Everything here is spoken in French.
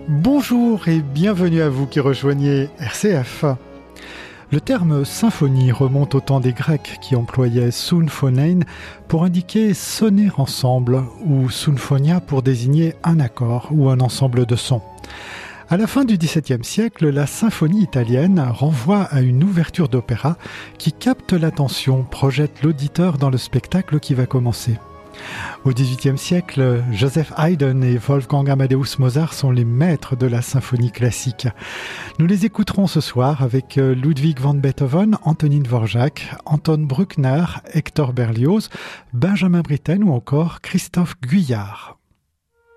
Bonjour et bienvenue à vous qui rejoignez RCF. Le terme symphonie remonte au temps des Grecs qui employaient symphonein pour indiquer sonner ensemble ou symphonia pour désigner un accord ou un ensemble de sons. À la fin du XVIIe siècle, la symphonie italienne renvoie à une ouverture d'opéra qui capte l'attention, projette l'auditeur dans le spectacle qui va commencer. Au XVIIIe siècle, Joseph Haydn et Wolfgang Amadeus Mozart sont les maîtres de la symphonie classique. Nous les écouterons ce soir avec Ludwig van Beethoven, Antonin Dvorak, Anton Bruckner, Hector Berlioz, Benjamin Britten ou encore Christophe Guyard.